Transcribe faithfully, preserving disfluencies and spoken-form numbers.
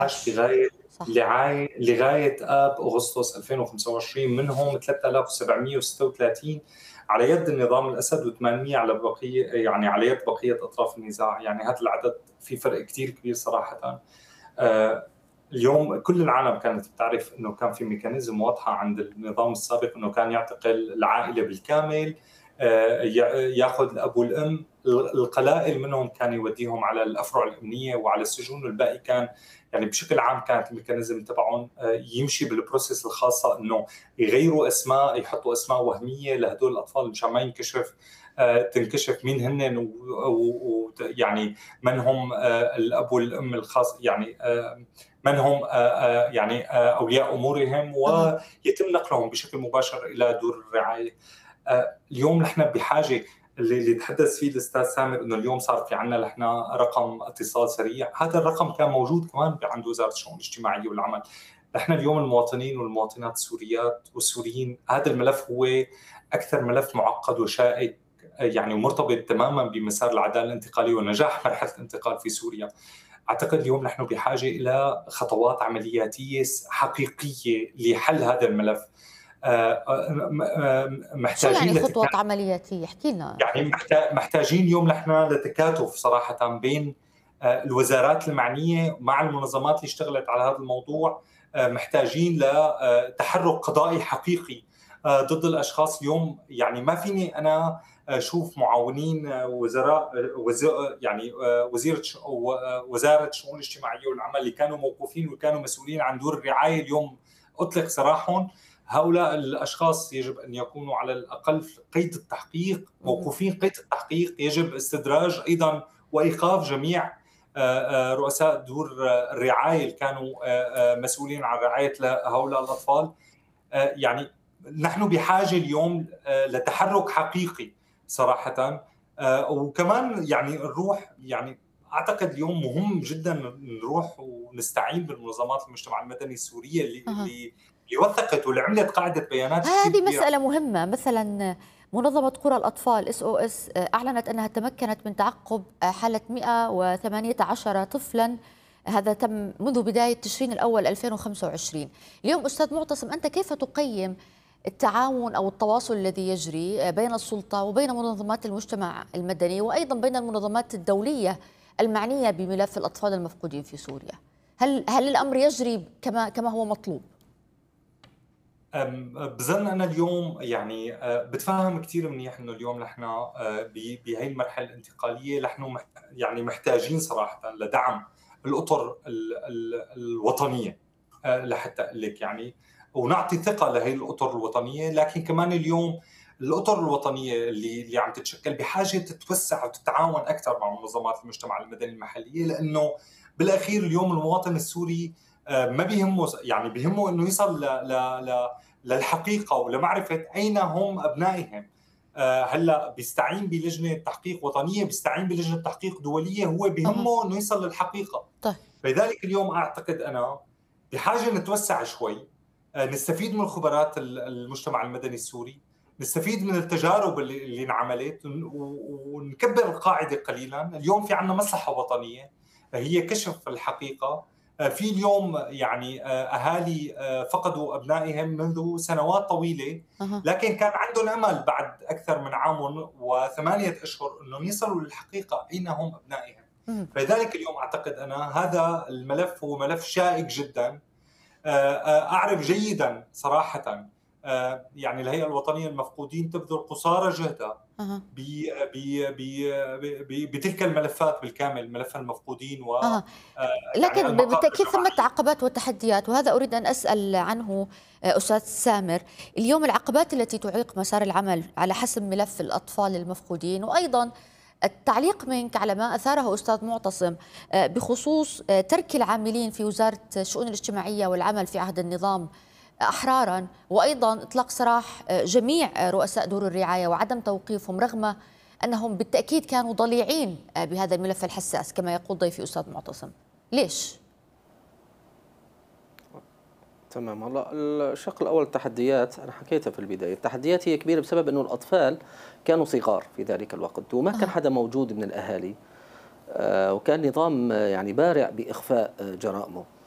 عاش لغاية صح. لعاية لغاية آب أغسطس ألفين وخمسة وعشرين، منهم ثلاثة آلاف وسبعمئة وستة وثلاثين على يد النظام الأسد و800 على بقية يعني على يد بقية أطراف النزاع. يعني هذا العدد في فرق كتير كبير صراحةً. آه، اليوم كل العالم كانت بتعرف انه كان في ميكانيزم واضحه عند النظام السابق انه كان يعتقل العائله بالكامل، آه، ياخذ الاب والام، القلائل منهم كان يوديهم على الافرع الامنيه وعلى السجون، والباقي كان يعني بشكل عام كانت الميكانيزم تبعهم آه، يمشي بالبروسيس الخاصه انه يغيروا اسماء، يحطوا اسماء وهميه لهدول الاطفال مشان ما ينكشف آه، تنكشف مين هن ويعني من هم آه، الاب والام الخاص، يعني آه، من هم آه، يعني آه، اولياء امورهم، أها. ويتم نقلهم بشكل مباشر الى دور الرعايه. اليوم نحن بحاجه، اللي اللي تحدث فيه الاستاذ سامر انه اليوم صار في عندنا نحن رقم اتصال سريع، هذا الرقم كان موجود كمان عند وزاره الشؤون الاجتماعيه والعمل. نحن اليوم المواطنين والمواطنات السوريات والسوريين، هذا الملف هو اكثر ملف معقد وشائك، يعني مرتبط تماما بمسار العداله الانتقاليه ونجاح مرحله الانتقال في سوريا. اعتقد اليوم نحن بحاجه الى خطوات عملياتيه حقيقيه لحل هذا الملف. شو يعني محتاجين خطوة لتكاتف، عملياتية؟ احكي لنا يعني أستاذ. محتاجين اليوم نحن لتكاتف صراحه بين الوزارات المعنيه مع المنظمات اللي اشتغلت على هذا الموضوع. محتاجين لتحرك قضائي حقيقي ضد الاشخاص. اليوم يعني ما فيني انا اشوف معاونين وزراء يعني وزيره وزاره الشؤون الاجتماعيه والعمل اللي كانوا موقوفين وكانوا مسؤولين عن دور الرعايه اليوم اطلق سراحهم. هؤلاء الاشخاص يجب ان يكونوا على الاقل في قيد التحقيق، موقوفين قيد التحقيق. يجب استدراج ايضا وايقاف جميع رؤساء دور الرعايه اللي كانوا مسؤولين عن رعايه هؤلاء الاطفال. يعني نحن بحاجه اليوم لتحرك حقيقي صراحه. وكمان يعني نروح، يعني اعتقد اليوم مهم جدا نروح ونستعين بالمنظمات المجتمع المدني السوريه اللي أها. اللي اللي وثقت واللي عملت قاعده بيانات كثير هذه كبيره. مسألة مهمة. مثلا منظمة قرى الأطفال إس أو إس أعلنت أنها تمكنت من تعقب حالة مئة وثمانية عشر طفلا، هذا تم منذ بداية تشرين الأول ألفين وخمسة وعشرين. اليوم أستاذ معتصم، أنت كيف تقيم التعاون أو التواصل الذي يجري بين السلطة وبين منظمات المجتمع المدني وأيضا بين المنظمات الدولية المعنية بملف الأطفال المفقودين في سوريا؟ هل هل الأمر يجري كما كما هو مطلوب؟ بظن انا اليوم يعني بتفهم كثير منيح انه اليوم نحن بهي المرحله الانتقاليه نحن يعني محتاجين صراحه لدعم الاطر الوطنيه لحتى اقول لك يعني، ونعطي ثقه لهي الاطر الوطنيه. لكن كمان اليوم الاطر الوطنيه اللي اللي عم تتشكل بحاجه تتوسع وتتعاون اكثر مع منظمات المجتمع المدني المحليه، لانه بالاخير اليوم المواطن السوري ما بيهمه، يعني بيهمه انه يصل ل ل للحقيقه ولمعرفه اين هم ابنائهم. هلا بيستعين بلجنه تحقيق وطنيه، بيستعين بلجنه تحقيق دوليه، هو أها. بيهمه انه يصل للحقيقه. طيب. فلذلك اليوم اعتقد انا بحاجه نتوسع شوي، نستفيد من خبرات المجتمع المدني السوري، نستفيد من التجارب اللي, اللي انعملت ونكبر القاعده قليلا. اليوم في عندنا مصلحه وطنيه هي كشف الحقيقه. في اليوم يعني اهالي فقدوا ابنائهم منذ سنوات طويله، أها. لكن كان عندهم امل بعد اكثر من عام وثمانيه اشهر انهم يصلوا للحقيقه اين هم ابنائهم. مم. فلذلك اليوم اعتقد انا هذا الملف هو ملف شائك جدا. اعرف جيدا صراحه يعني الهيئه الوطنيه للمفقودين تبذل قصارى جهدها أها. بتلك الملفات بالكامل، ملف المفقودين و أها. يعني لكن المقاطع بالتأكيد ثمة الجماعية. عقبات وتحديات، وهذا أريد أن أسأل عنه أستاذ سامر. اليوم العقبات التي تعيق مسار العمل على حسم ملف الأطفال المفقودين، وأيضا التعليق منك على ما أثاره أستاذ معتصم بخصوص ترك العاملين في وزارة الشؤون الاجتماعية والعمل في عهد النظام أحرارا، وأيضا إطلاق سراح جميع رؤساء دور الرعاية وعدم توقيفهم رغم أنهم بالتأكيد كانوا ضليعين بهذا الملف الحساس كما يقول ضيفي أستاذ معتصم. ليش؟ تمام. هلا الشق الاول التحديات انا حكيتها في البدايه، التحديات هي كبيره بسبب انه الاطفال كانوا صغار في ذلك الوقت وما كان حدا موجود من الاهالي، وكان نظام يعني بارع باخفاء جرائمه.